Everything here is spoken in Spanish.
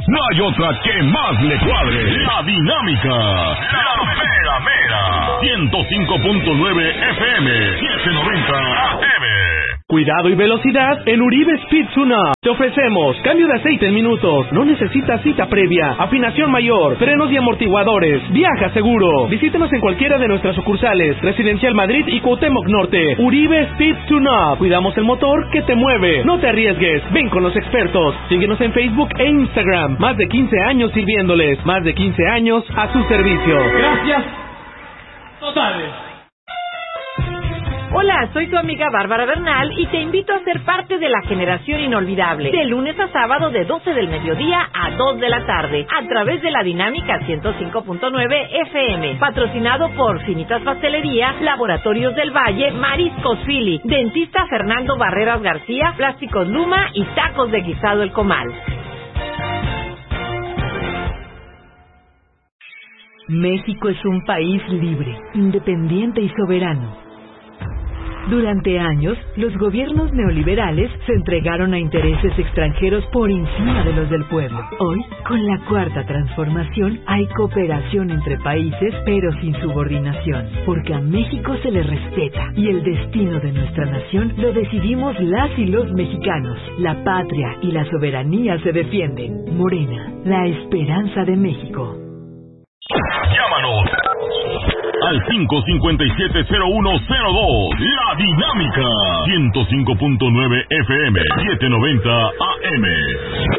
no hay otra que más le cuadre. La Dinámica, la mera mera. 105.9 FM, 790 AM. Cuidado y velocidad en Uribe Speed Tune-Up. Te ofrecemos cambio de aceite en minutos. No necesitas cita previa. Afinación mayor, frenos y amortiguadores. Viaja seguro. Visítenos en cualquiera de nuestras sucursales. Residencial Madrid y Cuauhtémoc Norte. Uribe Speed Tune-Up. Cuidamos el motor que te mueve. No te arriesgues. Ven con los expertos. Síguenos en Facebook e Instagram. Más de 15 años sirviéndoles. Más de 15 años a su servicio. Gracias totales. Hola, soy tu amiga Bárbara Bernal y te invito a ser parte de la generación inolvidable. De lunes a sábado de 12 del mediodía a 2 de la tarde. A través de la Dinámica 105.9 FM. Patrocinado por Finitas Pastelería, Laboratorios del Valle, Mariscos Philly, Dentista Fernando Barreras García, Plásticos Luma y Tacos de Guisado El Comal. México es un país libre, independiente y soberano. Durante años, los gobiernos neoliberales se entregaron a intereses extranjeros por encima de los del pueblo. Hoy, con la Cuarta Transformación, hay cooperación entre países, pero sin subordinación, porque a México se le respeta y el destino de nuestra nación lo decidimos las y los mexicanos. La patria y la soberanía se defienden. Morena, la esperanza de México. Llámanos al 557-0102. La Dinámica 105.9 FM, 790 AM.